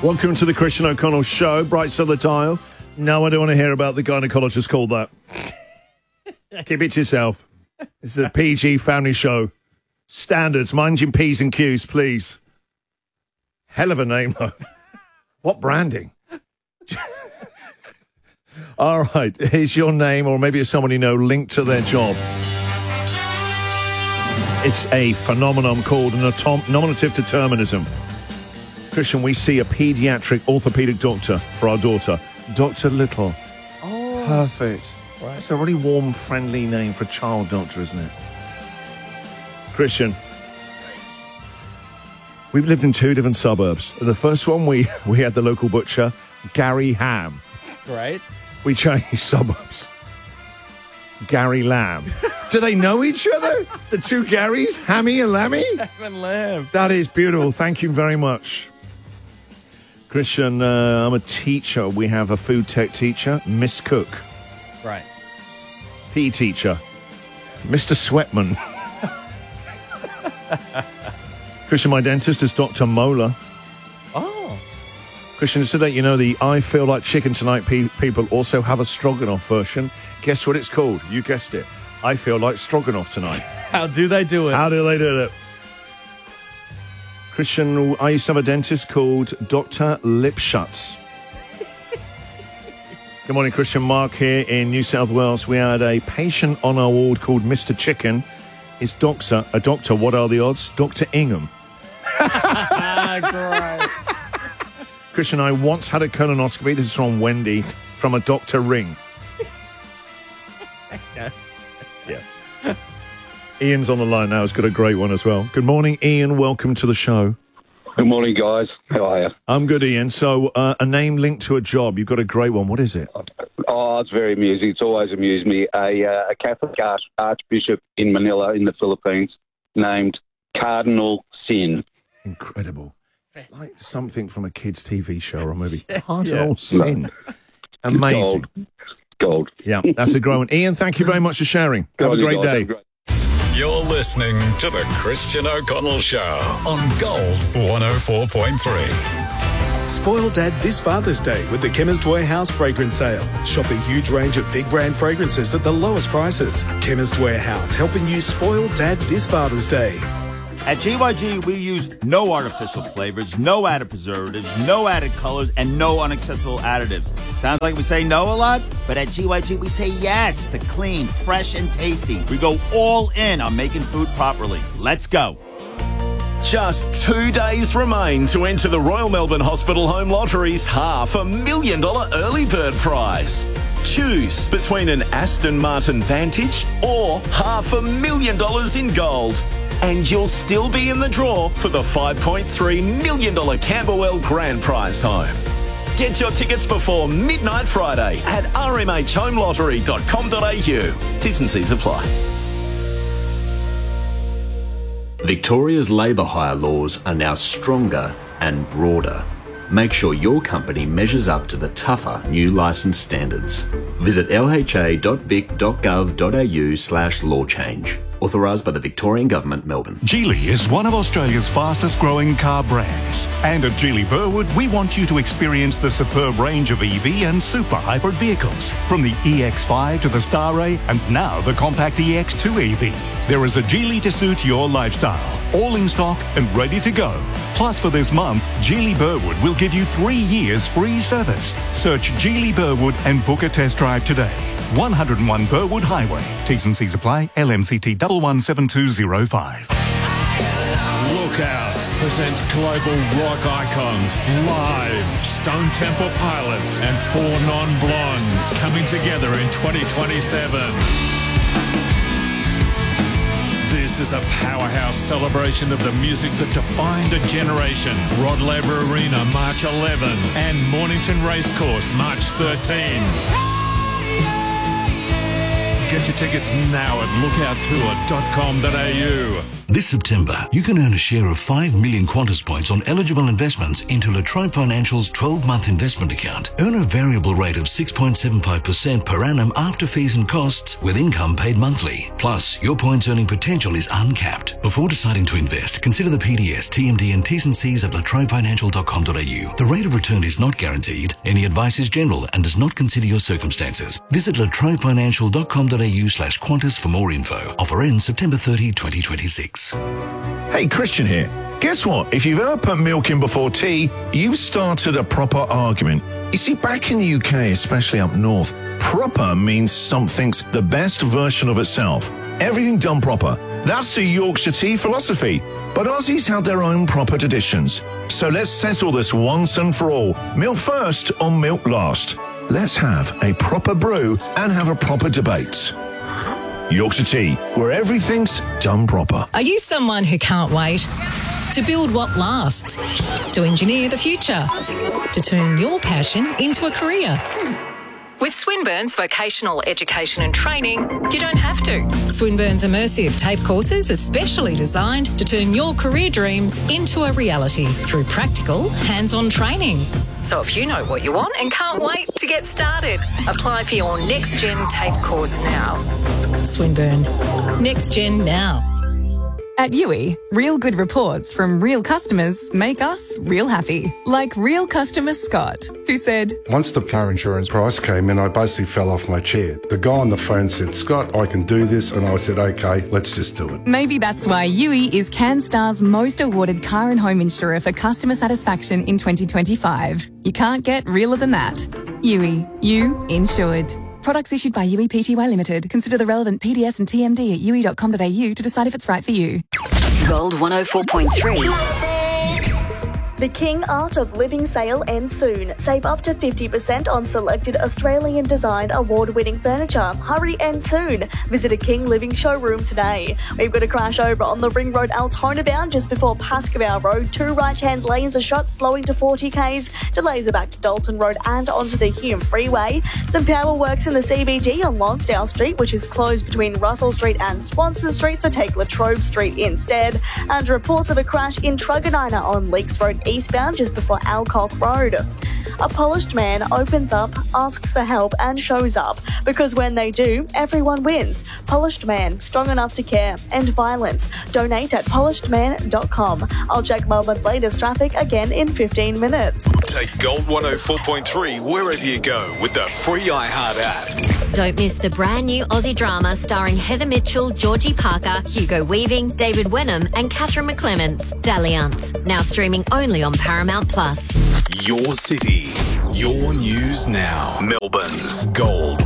Welcome to the Christian O'Connell Show. Bright side of the dial. No, I don't want to hear about the gynecologist called that. Keep it to yourself. This is a PG family show. Standards, mind your P's and Q's, please. Hell of a name, though. What branding? All right, here's your name, or maybe it's someone you know, linked to their job. It's a phenomenon called nominative determinism. Christian, we see a pediatric orthopedic doctor for our daughter, Dr. Little. Oh. Perfect. Right. It's a really warm, friendly name for a child doctor, isn't it? Christian, we've lived in two different suburbs. The first one, we had the local butcher, Gary Ham. Right. We changed suburbs. Gary Lamb. Do they know each other? The two Garys? Hammy and Lammy? Ham and Lamb. That is beautiful. Thank you very much. Christian, I'm a teacher. We have a food tech teacher, Miss Cook. Right. PE teacher, Mr. Sweatman. Christian, my dentist is Dr. Mola. Oh. Christian, so that you know, the I Feel Like Chicken Tonight people also have a stroganoff version. Guess what it's called? You guessed it. I Feel Like Stroganoff Tonight. How do they do it? How do they do it? Christian, I used to have a dentist called Dr. Lipshuts. Good morning, Christian. Mark here in New South Wales. We had a patient on our ward called Mr. Chicken. His doctor, what are the odds? Dr. Ingham. Great. Christian, I once had a colonoscopy. This is from Wendy, from a Dr. Ring. Yeah. Ian's on the line now. He's got a great one as well. Good morning, Ian. Welcome to the show. Good morning, guys. How are you? I'm good, Ian. So, a name linked to a job. You've got a great one. What is it? Oh, it's very amusing. It's always amused me. A Catholic archbishop in Manila in the Philippines named Cardinal Sin. Incredible. It's like something from a kid's TV show or movie. Yes, Cardinal Sin. Amazing. Gold. Yeah, that's a great one. Ian, thank you very much for sharing. Have a great day. You're listening to the Christian O'Connell Show on Gold 104.3. Spoil Dad this Father's Day with the Chemist Warehouse fragrance sale. Shop a huge range of big brand fragrances at the lowest prices. Chemist Warehouse, helping you spoil Dad this Father's Day. At GYG, we use no artificial flavors, no added preservatives, no added colors, and no unacceptable additives. Sounds like we say no a lot, but at GYG, we say yes to clean, fresh, and tasty. We go all in on making food properly. Let's go. Just 2 days remain to enter the Royal Melbourne Hospital Home Lottery's $500,000 early bird prize. Choose between an Aston Martin Vantage or $500,000 in gold. And you'll still be in the draw for the $5.3 million Camberwell Grand Prize home. Get your tickets before midnight Friday at rmhhomelottery.com.au. T's and C's apply. Victoria's labour hire laws are now stronger and broader. Make sure your company measures up to the tougher new licence standards. Visit lha.vic.gov.au/law change. Authorised by the Victorian Government, Melbourne. Geely is one of Australia's fastest growing car brands. And at Geely Burwood, we want you to experience the superb range of EV and super hybrid vehicles. From the EX5 to the Starray and now the compact EX2 EV. There is a Geely to suit your lifestyle. All in stock and ready to go. Plus for this month, Geely Burwood will give you 3 years free service. Search Geely Burwood and book a test drive today. 101 Burwood Highway. T's and C's apply. LMCT 117205. Look Out presents global rock icons live. Stone Temple Pilots and Four Non-Blondes coming together in 2027. This is a powerhouse celebration of the music that defined a generation. Rod Laver Arena, March 11, and Mornington Racecourse, March 13. Get your tickets now at lookouttour.com.au. This September, you can earn a share of 5 million Qantas points on eligible investments into La Trobe Financial's 12-month investment account. Earn a variable rate of 6.75% per annum after fees and costs, with income paid monthly. Plus, your points earning potential is uncapped. Before deciding to invest, consider the PDS, TMD and T's and C's at latrobefinancial.com.au. The rate of return is not guaranteed. Any advice is general and does not consider your circumstances. Visit latrobefinancial.com.au/Qantas for more info. Offer ends September 30, 2026. Hey, Christian here. Guess what? If you've ever put milk in before tea, you've started a proper argument. You see, back in the UK, especially up north, proper means something's the best version of itself. Everything done proper. That's the Yorkshire tea philosophy. But Aussies have their own proper traditions. So let's settle this once and for all. Milk first or milk last? Let's have a proper brew and have a proper debate. Yorkshire Tea, where everything's done proper. Are you someone who can't wait? To build what lasts? To engineer the future? To turn your passion into a career? With Swinburne's Vocational Education and Training, you don't have to. Swinburne's immersive TAFE courses are specially designed to turn your career dreams into a reality through practical, hands-on training. So if you know what you want and can't wait to get started, apply for your Next Gen TAFE course now. Swinburne. Next Gen now. At Yui, real good reports from real customers make us real happy. Like real customer Scott, who said, "Once the car insurance price came in, I basically fell off my chair. The guy on the phone said, 'Scott, I can do this.' And I said, 'Okay, let's just do it.'" Maybe that's why Yui is CanStar's most awarded car and home insurer for customer satisfaction in 2025. You can't get realer than that. Yui, you insured. Products issued by Yui Pty Limited. Consider the relevant PDS and TMD at yui.com.au to decide if it's right for you. Gold 104.3. The King Art of Living sale ends soon. Save up to 50% on selected Australian-designed award-winning furniture. Hurry, end soon. Visit a King Living showroom today. We've got a crash over on the Ring Road Altona bound just before Pascoe Road. 2 right-hand lanes are shut, slowing to 40 k's. Delays are back to Dalton Road and onto the Hume Freeway. Some power works in the CBD on Lonsdale Street, which is closed between Russell Street and Swanson Street, so take Latrobe Street instead. And reports of a crash in Truganina on Leaks Road eastbound just before Alcock Road. A polished man opens up, asks for help and shows up, because when they do, everyone wins. Polished Man, strong enough to care, end violence. Donate at polishedman.com. I'll check Melbourne's latest traffic again in 15 minutes. Take Gold 104.3 wherever you go with the free iHeart app. Don't miss the brand new Aussie drama starring Heather Mitchell, Georgie Parker, Hugo Weaving, David Wenham and Catherine McClements, Dalliance. Now streaming only on Paramount Plus. Your city, your news now. Melbourne's Gold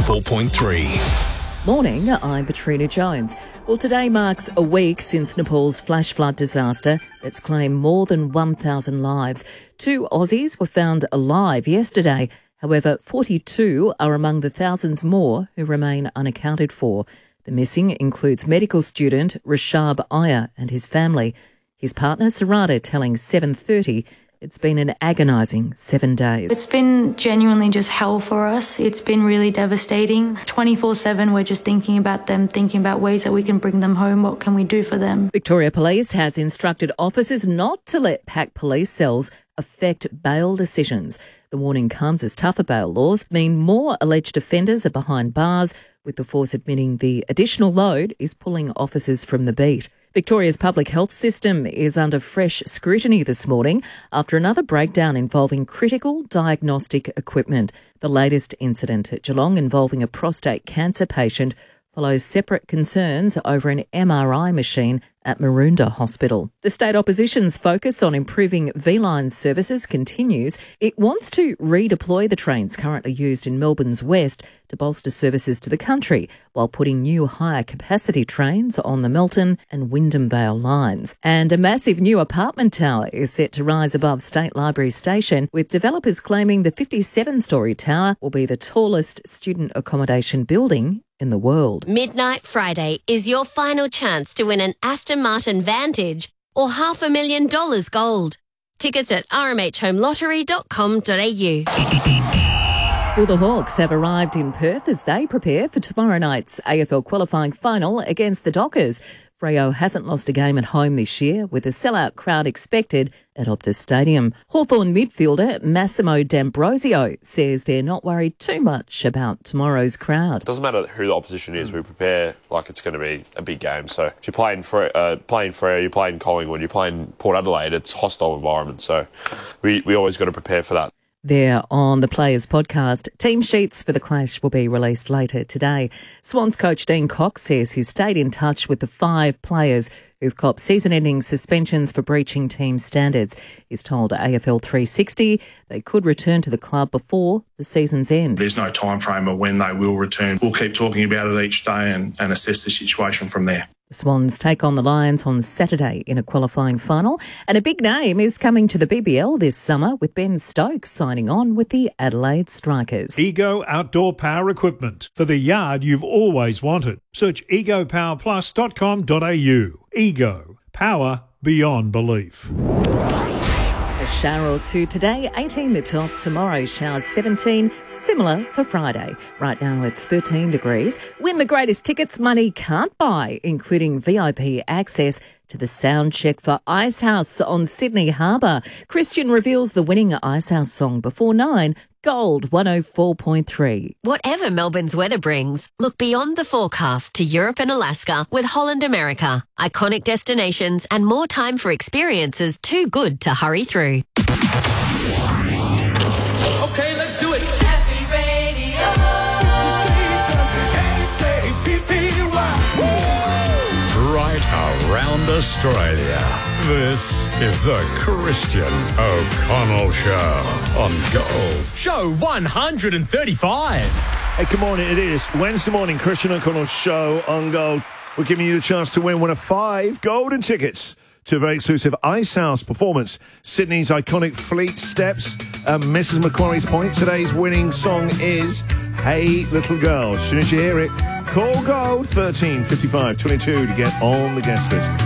104.3. Morning, I'm Katrina Jones. Well, today marks a week since Nepal's flash flood disaster that's claimed more than 1,000 lives. 2 Aussies were found alive yesterday. However, 42 are among the thousands more who remain unaccounted for. The missing includes medical student Rashab Iyer and his family. His partner Sarada telling 7:30 it's been an agonising 7 days. It's been genuinely just hell for us. It's been really devastating. 24/7 we're just thinking about them, thinking about ways that we can bring them home. What can we do for them? Victoria Police has instructed officers not to let packed police cells affect bail decisions. The warning comes as tougher bail laws mean more alleged offenders are behind bars, with the force admitting the additional load is pulling officers from the beat. Victoria's public health system is under fresh scrutiny this morning after another breakdown involving critical diagnostic equipment. The latest incident at Geelong involving a prostate cancer patient follows separate concerns over an MRI machine at Maroondah Hospital. The state opposition's focus on improving V-Line services continues. It wants to redeploy the trains currently used in Melbourne's west to bolster services to the country, while putting new higher capacity trains on the Melton and Wyndham Vale lines. And a massive new apartment tower is set to rise above State Library Station, with developers claiming the 57-storey tower will be the tallest student accommodation building in the world. Midnight Friday is your final chance to win an Aston Martin Vantage or $500,000 gold. Tickets at rmhhomelottery.com.au. Well, the Hawks have arrived in Perth as they prepare for tomorrow night's AFL qualifying final against the Dockers. Freo hasn't lost a game at home this year, with a sellout crowd expected at Optus Stadium. Hawthorn midfielder Massimo D'Ambrosio says they're not worried too much about tomorrow's crowd. Doesn't matter who the opposition is, we prepare like it's going to be a big game. So if you're playing Freo, you're playing Collingwood, you're playing Port Adelaide, it's a hostile environment. So we always got to prepare for that. There on the Players podcast, team sheets for the clash will be released later today. Swans coach Dean Cox says he's stayed in touch with the 5 players who've copped season-ending suspensions for breaching team standards. He's told AFL 360 they could return to the club before the season's end. There's no time frame of when they will return. We'll keep talking about it each day and assess the situation from there. The Swans take on the Lions on Saturday in a qualifying final, and a big name is coming to the BBL this summer with Ben Stokes signing on with the Adelaide Strikers. Ego Outdoor Power Equipment for the yard you've always wanted. Search egopowerplus.com.au. Ego. Power beyond belief. A shower or two today, 18 the top. Tomorrow, showers 17. Similar for Friday. Right now it's 13 degrees. Win the greatest tickets money can't buy, including VIP access to the sound check for Icehouse on Sydney Harbour. Christian reveals the winning Icehouse song before 9. Gold 104.3. Whatever Melbourne's weather brings, look beyond the forecast to Europe and Alaska with Holland America. Iconic destinations and more time for experiences too good to hurry through. Okay, let's do it. Right around Australia. This is the Christian O'Connell Show on Gold. Show 135. Hey, good morning. It is Wednesday morning, Christian O'Connell Show on Gold. We're giving you a chance to win one of 5 golden tickets to a very exclusive Icehouse performance. Sydney's iconic Fleet Steps, Mrs. Macquarie's Point. Today's winning song is Hey Little Girl. As soon as you hear it, call Gold 13 55 22 to get on the guest list.